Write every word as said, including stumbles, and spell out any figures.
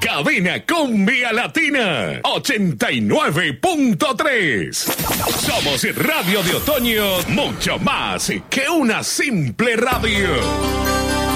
Cabina Cumbia Latina ochenta y nueve punto tres. Somos Radio de Otoño, mucho más que una simple radio.